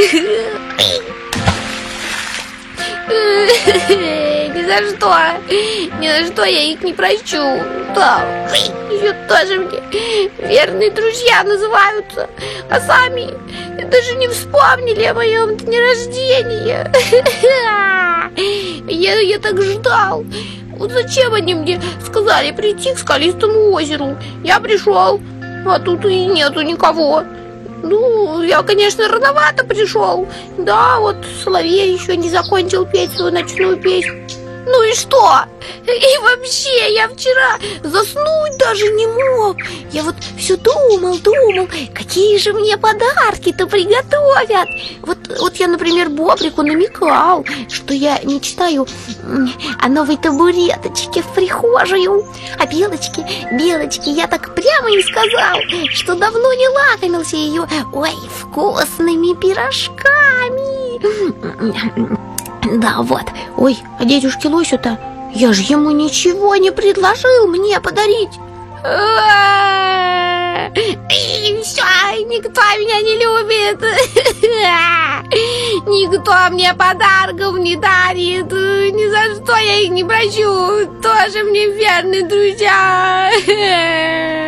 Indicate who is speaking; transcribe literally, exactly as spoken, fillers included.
Speaker 1: Ни за что, ни за что я их не прощу. Да, еще тоже мне верные друзья называются, а сами даже не вспомнили о моем дне рождения. Я, я так ждал. Вот зачем они мне сказали прийти к скалистому озеру? Я пришел, а тут и нету никого. Ну, я, конечно, рановато пришел. Да, вот соловей еще не закончил петь свою ночную песню. Ну и что? И вообще, я вчера заснуть даже не мог. Я вот все думал, думал, какие же мне подарки-то приготовят. Вот, вот я, например, Бобрику намекал, что я мечтаю о новой табуреточке в прихожую. А Белочке, Белочке я так прямо и сказал, что давно не лакомился ее, ой, вкусными пирожками. Да, вот. Ой, а дядюшке Лосю-то я же ему ничего не предложил мне подарить. И все, никто меня не любит. Никто мне подарков не дарит. Ни за что я их не прощу. Тоже мне верные друзья.